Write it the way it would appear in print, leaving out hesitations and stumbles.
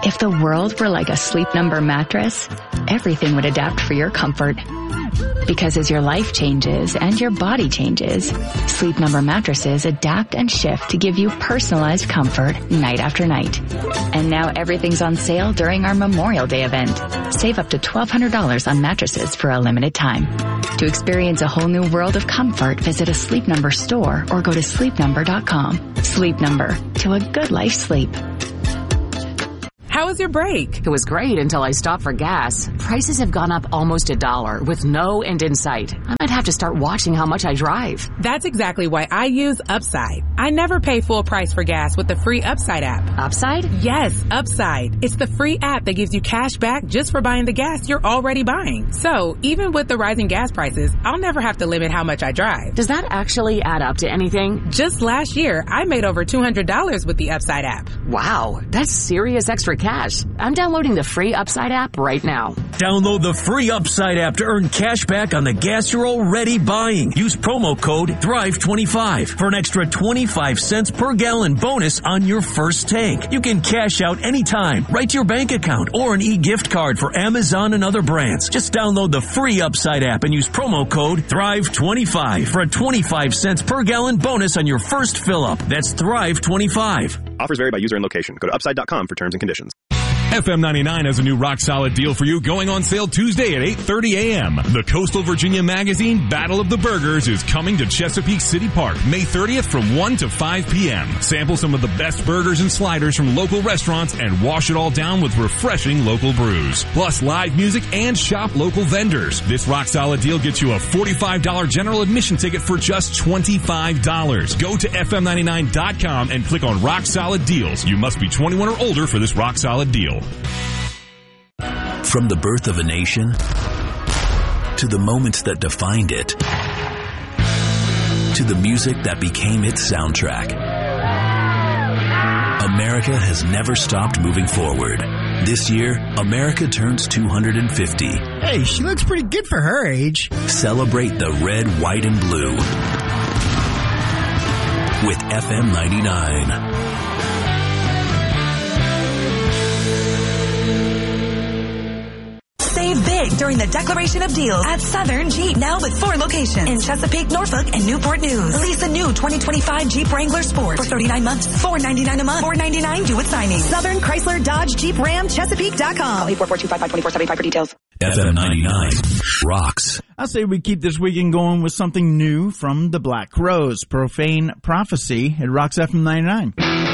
If the world were like a Sleep Number mattress, everything would adapt for your comfort. Because as your life changes and your body changes, Sleep Number mattresses adapt and shift to give you personalized comfort night after night. And now everything's on sale during our Memorial Day event. Save up to $1,200 on mattresses for a limited time. To experience a whole new world of comfort, visit a Sleep Number store or go to sleepnumber.com. Sleep Number, to a good life sleep. How was your break? It was great until I stopped for gas. Prices have gone up almost $1 with no end in sight. I might have to start watching how much I drive. That's exactly why I use Upside. I never pay full price for gas with the free Upside app. Upside? Yes, Upside. It's the free app that gives you cash back just for buying the gas you're already buying. So even with the rising gas prices, I'll never have to limit how much I drive. Does that actually add up to anything? Just last year, I made over $200 with the Upside app. Wow, that's serious extra cash. I'm downloading the free Upside app right now. Download the free Upside app to earn cash back on the gas you're already buying. Use promo code THRIVE25 for an extra 25 cents per gallon bonus on your first tank. You can cash out anytime, right to your bank account, or an e-gift card for Amazon and other brands. Just download the free Upside app and use promo code THRIVE25 for a 25 cents per gallon bonus on your first fill-up. That's THRIVE25. Offers vary by user and location. Go to upside.com for terms and conditions. FM 99 has a new rock-solid deal for you going on sale Tuesday at 8:30 a.m. The Coastal Virginia magazine Battle of the Burgers is coming to Chesapeake City Park May 30th from 1 to 5 p.m. Sample some of the best burgers and sliders from local restaurants and wash it all down with refreshing local brews. Plus live music and shop local vendors. This rock-solid deal gets you a $45 general admission ticket for just $25. Go to FM99.com and click on Rock Solid Deals. You must be 21 or older for this rock-solid deal. From the birth of a nation to the moments that defined it to the music that became its soundtrack, America has never stopped moving forward. This year, America turns 250. Hey, she looks pretty good for her age. Celebrate the red, white, and blue with FM 99. Save big during the Declaration of Deals at Southern Jeep, now with 4 locations in Chesapeake, Norfolk, and Newport News. Lease a new 2025 Jeep Wrangler Sport for 39 months, $499 a month, $499 due at signing. Southern Chrysler Dodge Jeep Ram Chesapeake.com. Call 844-255-2475 for details. FM 99 rocks. I'll say we keep this weekend going with something new from the Black Crowes, Profane Prophecy. It rocks FM 99.